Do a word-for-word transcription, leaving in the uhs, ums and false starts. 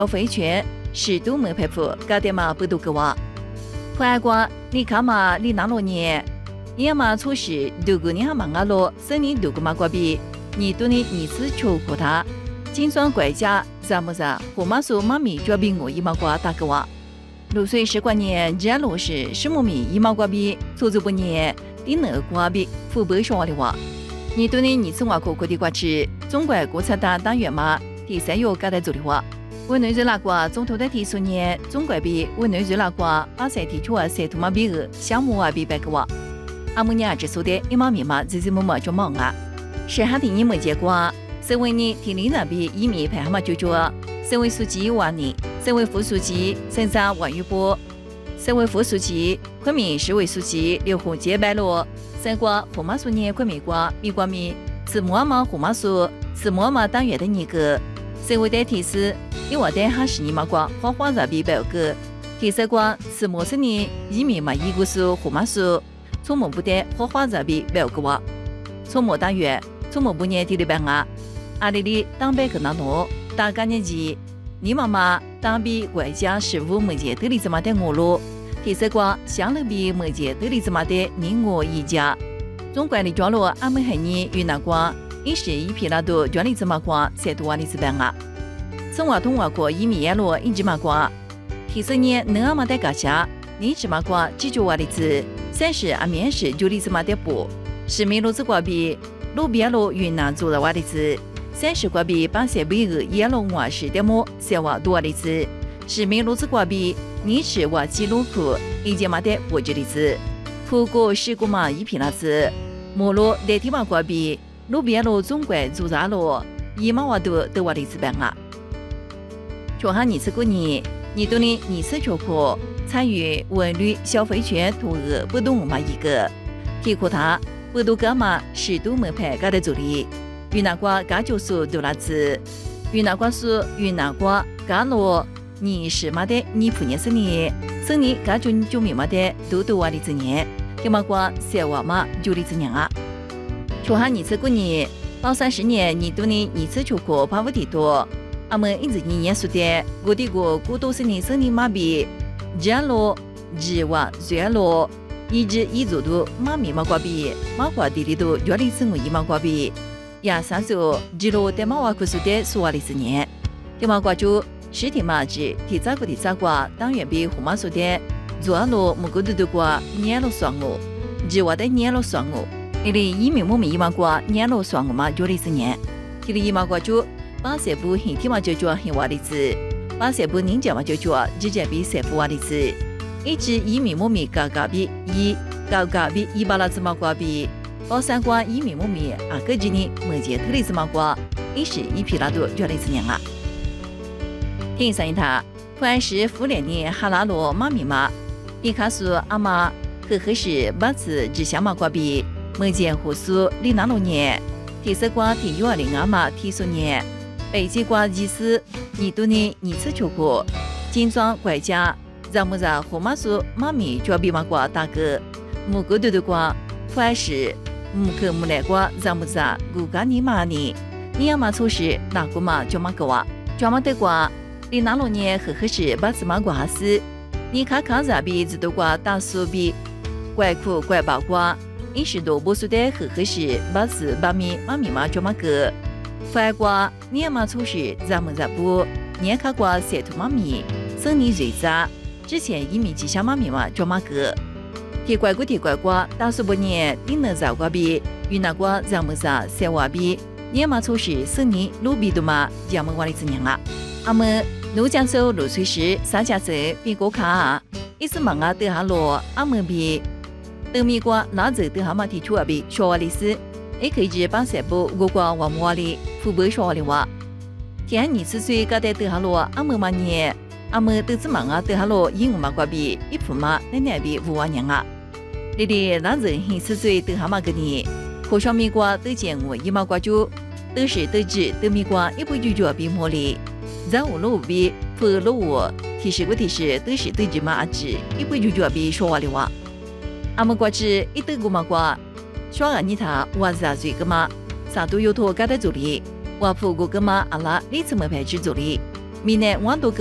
消费券适度没配付，搞得嘛不多个哇。不爱瓜，你看嘛，你那罗年，你要嘛出事，如果你还忙啊咯，生你如果嘛瓜比，你对你儿子求过他，精算国家，咱们啥，我妈说妈咪就比我一毛瓜大个哇。六岁十过年，这六十十毛米一毛瓜比，出走不年，第二瓜比，付不少的哇。你对你儿子话可可的瓜吃，中国国产单单元嘛，第三月搞得做的话。我内热那瓜中途的提出年，中国比我内热那瓜把谁提出啊谁他妈比个项目啊比白个哇。阿姆尼亚只说的一毛米嘛，自己默默就忙啊。是哈的你没结果，身为你提领那比一米排哈嘛就做，身为书记万年，身为副书记省长王玉波，身为副书记昆明市委书记刘洪杰白罗，省瓜河马苏年昆明瓜米瓜米，自摸嘛河马苏，自摸嘛单元的一个，身为的提示。因为在哈是你嘛瓜花花热比白个，提色瓜是陌生人一米嘛一个数和嘛数，从某不得花花热比白个哇，从某单元从某不年第六班啊，阿里里当白个那诺大概年纪，你妈妈当比国家事务没见得里怎么的我咯，提色瓜相了比没见得里怎么的你我一家，中国的角落俺们还你云南瓜，一时一批那都角里怎么瓜才多万里子班啊。生活通话过一米一路一直嘛瓜，提示你能阿嘛在家下，你只嘛瓜记住我的字，三十阿面试就里子嘛的不，十米路子瓜比路边路云南做了我的字，三十瓜比八十米个一路我是的么，小我多的字，十米路子瓜比你是我记录库一节嘛的不记的字，苦过十个嘛一批那字，马路代替嘛瓜比路边路中国做啥路，一毛我都都我的字班啊。说哈，你次过年，你对你二次缺课参与文旅消费券投额不动嘛一个，提过他不多个嘛适度门牌搞得做的，云南瓜嘎就是多那次，云南瓜是云南瓜嘎罗，你是嘛的你父年生年，生年嘎就就没嘛的多多娃的子年，天嘛瓜小娃嘛就的子年啊。说哈，你次过年，包三十年你对你二次缺课怕不提多。阿们一直年年说的，我的个古都是你生年马比，日落日瓦日落，一直一做都马米马瓜比，马瓜地里头原来是我一马瓜比，呀三十日落在马瓦库说的说话的是年，的马瓜就十天马子，提早个提早瓜，当然比胡马说的，做落木个多多瓜，年落算我，日瓦的年落算我，你的一米木米一马瓜，年落算我嘛，原来是年，提里一马瓜就。把这部很天嘛就叫很娃的字，把这部人家嘛就叫直接比这部娃的字，一直一米木米高高比一高高比一把那子嘛瓜比，包三瓜一米木米啊个几年没见特里子嘛瓜，一时一批那都叫来子娘啊。听上一他，普洱市富联的哈拉罗妈咪妈，皮卡苏阿妈和合适把子只想嘛瓜比，没见胡苏里那罗年，提色瓜提幼儿园阿妈提数年。北极瓜意思，你对你二次缺课，精装国家，咱们在河马苏妈咪就比嘛瓜大个，木个多的瓜，普洱市木个木来瓜，咱们在古干尼玛尼，你要嘛出事，哪个嘛就嘛个哇，专门的瓜，你那罗年和合适把子嘛瓜死，你看看这比子多瓜大数比，怪苦怪八瓜，一时都不说的和合适把子把米妈咪嘛就嘛个。反瓜年嘛出事，咱们在不年卡瓜塞图妈咪，生你瑞扎，之前一米几小妈咪嘛叫嘛个，铁怪瓜铁怪瓜，大数不年顶能在瓜比，云南瓜咱们在塞瓦比，年嘛出事生你路比多嘛，咱们娃里子娘啊，阿们怒江州露水市三家州比过卡，一时忙啊得下落，阿们比，等米瓜那州得下嘛提出啊比说话历史。也可以只把这部我瓜娃娃里父辈说的话，天二十岁搞得得下落，阿们嘛年，阿们都只忙啊得下落，因我嘛瓜比一父嘛奶奶比五万娘啊，你的那人二十岁得下嘛个年，可小米瓜都见我一毛瓜就，都是都知都米瓜一不就就比茉莉，在我路比不路我提示个提示都是都知嘛阿知，一不就就比说话的话，阿们瓜知一得个嘛瓜。说俺你他我是最个嘛，啥都有托搞得做的，我父个个嘛阿拉你怎么排制做的？ 明年我都